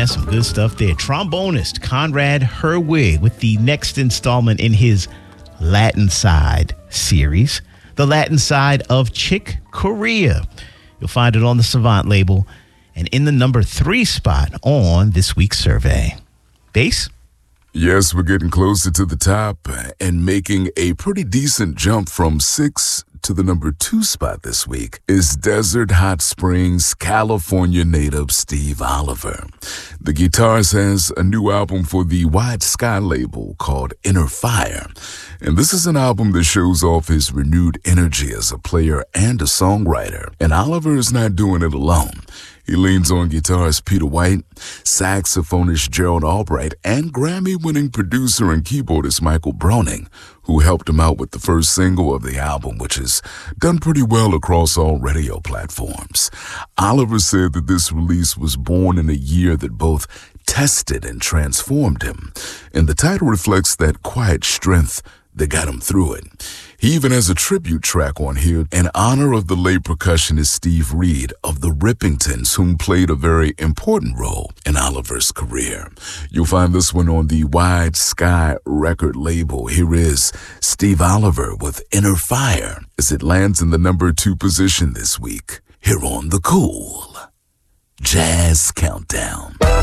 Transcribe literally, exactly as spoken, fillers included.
got some good stuff there. Trombonist Conrad Herwig with the next installment in his Latin Side series, the Latin Side of Chick Corea. You'll find it on the Savant label and in the number three spot on this week's survey. Bass? Yes, we're getting closer to the top and making a pretty decent jump from six to the number two spot this week is Desert Hot Springs, California native Steve Oliver. The guitarist has a new album for the Wide Sky label called Inner Fire. And this is an album that shows off his renewed energy as a player and a songwriter. And Oliver is not doing it alone. He leans on guitarist Peter White, saxophonist Gerald Albright, and Grammy-winning producer and keyboardist Michael Broning, who helped him out with the first single of the album, which has done pretty well across all radio platforms. Oliver said that this release was born in a year that both tested and transformed him, and the title reflects that quiet strength that got him through it. He even has a tribute track on here in honor of the late percussionist Steve Reed of the Rippingtons, whom played a very important role in Oliver's career. You'll find this one on the Wide Sky record label. Here is Steve Oliver with Inner Fire as it lands in the number two position this week here on the Cool Jazz Countdown.